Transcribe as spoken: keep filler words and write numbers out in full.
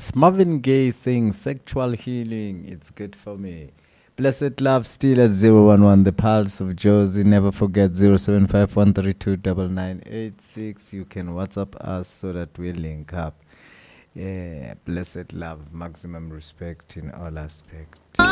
It's Marvin Gaye saying sexual healing. It's good for me. Blessed Love still at zero one one. The Pulse of Josie. Never forget zero seven five one three two nine nine eight six. You can WhatsApp us so that we link up. Yeah, blessed love, maximum respect in all aspects.